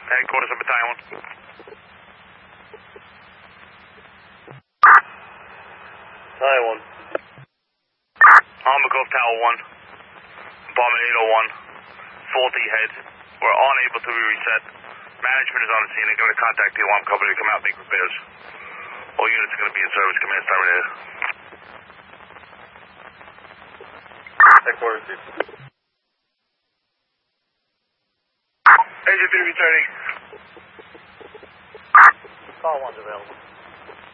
Headquarters of Battalion 1. Battalion 1. Armor Gulf Tower 1. Bombing 801. Faulty head. We're unable to be reset. Management is on the scene. They're going to contact the alarm company to come out and make repairs. All units are going to be in service. Command terminated. Headquarters 2. Agent 3 returning. Call 1's available.